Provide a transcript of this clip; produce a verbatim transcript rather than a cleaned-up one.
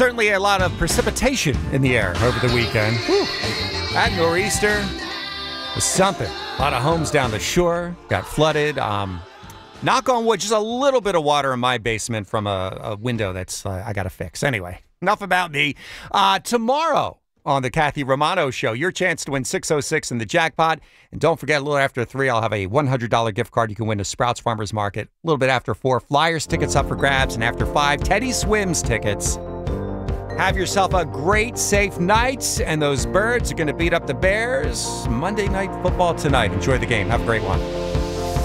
certainly a lot of precipitation in the air over the weekend. Whew. That nor'easter was something. A lot of homes down the shore got flooded. Um, knock on wood, just a little bit of water in my basement from a, a window that's uh, I got to fix. Anyway, enough about me. Uh, tomorrow on the Kathy Romano Show, your chance to win six oh six in the jackpot. And don't forget, a little after three, I'll have a one hundred dollars gift card you can win to Sprouts Farmers Market. A little bit after four, Flyers tickets up for grabs. And after five, Teddy Swims tickets. Have yourself a great, safe night. And those Birds are going to beat up the Bears Monday Night Football tonight. Enjoy the game. Have a great one.